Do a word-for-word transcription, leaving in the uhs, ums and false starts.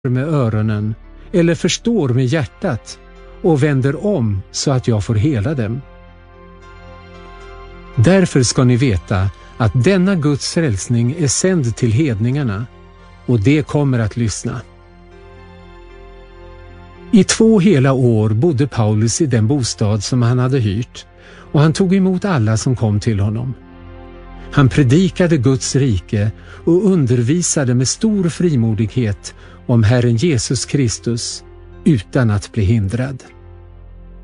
med öronen eller förstår med hjärtat och vänder om så att jag får hela dem. Därför ska ni veta att denna Guds frälsning är sänd till hedningarna, och det kommer att lyssna. I två hela år bodde Paulus i den bostad som han hade hyrt, och han tog emot alla som kom till honom. Han predikade Guds rike och undervisade med stor frimodighet om Herren Jesus Kristus utan att bli hindrad.